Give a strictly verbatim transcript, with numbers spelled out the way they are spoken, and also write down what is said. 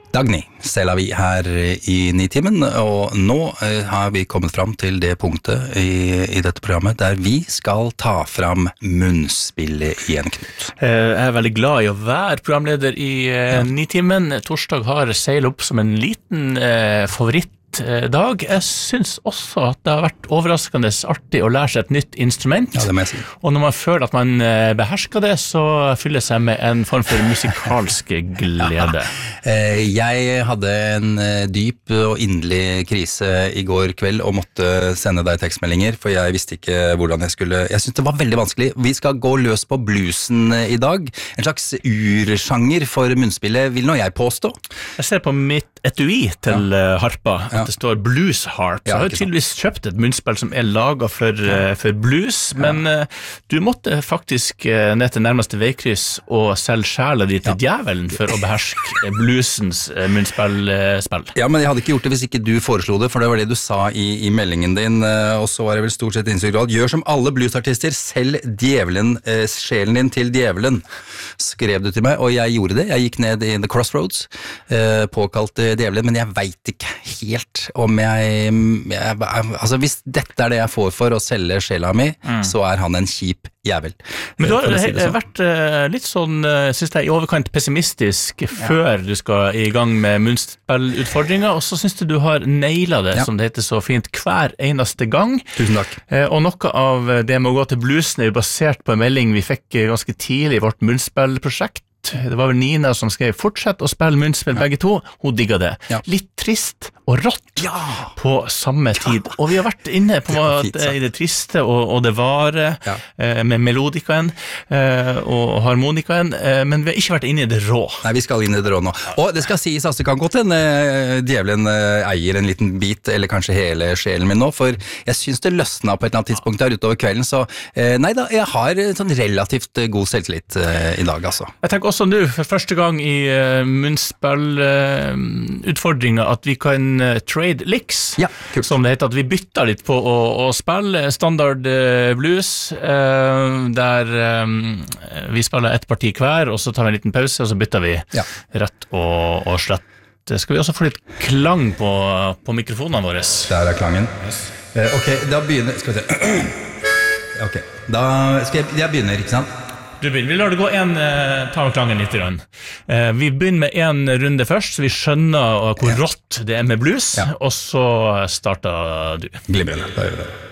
Dagny, selv er vi her i Nitimen, og nå eh, har vi kommet fram til det punktet i, i dette programmet der vi skal ta fram munnspillet igjen, Knut. Jeg er veldig glad i å være programleder i eh, Nitimen. Torsdag har seilt opp som en liten eh, favoritt dag. Jeg synes også at det har vært overraskende artig å lære seg et nytt instrument. Ja, det må jeg si. Og når man føler at man behersker det, så fyller seg med en form for musikalsk glede. Jeg hadde en dyp og inderlig krise i går kveld og måtte sende deg tekstmeldinger, for jeg visste ikke hvordan jeg skulle... Jeg synes det var veldig vanskelig. Vi skal gå løs på bluesen i dag. En slags ursjanger for munnspillet, vil nå jeg påstå. Jeg ser på mitt etui til ja. harpa, at ja. det står blues harp. Så ja, jeg har tydeligvis kjøpt et munnspill som er laget for, ja. for blues, men ja. du måtte faktisk ned til nærmeste veikryss og selge sjela di til ja. djevelen for å beherske bluesens munnspillspill. Ja, men jeg hadde ikke gjort det hvis ikke du foreslo det, for det var det du sa i, i meldingen din, og så var det vel stort sett innsikt. Gjør som alle bluesartister, selg djevelen, sjelen din til djevelen, skrev du til meg, og jeg gjorde det. Jeg gikk ned i The Crossroads, påkalte djevelen, men jeg vet ikke helt om jeg, jeg altså hvis dette er det jeg får for å selge sjela mi, mm. så er han en kjip jævel. Men du har si sånn. vært uh, litt sånn, uh, synes jeg, i overkant pessimistisk ja. før du skal i gang med munnspillutfordringer, og så synes du du har nailet det, ja. som det heter så fint, hver eneste gang. Tusen takk. Uh, og noe av det med å gå til bluesen er jo basert på en melding vi fikk ganske tidlig i vårt munnspillprosjekt. Det var vel Nina som skrev fortsett å spille munnspill ja. begge to, hun digget det ja. litt trist og rått ja. på samme tid ja. og vi har vært inne på det fint, i det triste og, og det vare ja. eh, med melodikaen eh, og harmonikaen, eh, men vi har ikke vært inne i det rå. Nei, vi skal inn i det rå nå, og det skal sies at det kan godt hende eh, djevelen eh, eier en liten bit, eller kanskje hele sjelen min nå, for jeg synes det løsna på et eller annet tidspunkt der utover kvelden, så eh, nei da, jeg har sånn relativt god selvtillit eh, i dag altså. Jeg tenker også også nå for første gang i uh, munnspillutfordringen uh, at vi kan uh, trade licks, ja, som det heter, at vi bytter litt på å, å spille standard uh, blues, uh, der um, vi spiller et parti hver, og så tar vi en liten pause, og så bytter vi ja. rett og, og slett. Skal vi også få litt klang på, på mikrofonene våre? Der er klangen. Yes. Uh, ok, da begynner... Skal vi se. Ok, da skal jeg, jeg begynner, ikke sant? Du begynner, vi lar det gå en, ta med klangen litt grann. Vi begynner med en runde først, så vi skjønner hvor rått det er med blues, ja. og så starter du. Glimrende, da gjør vi det.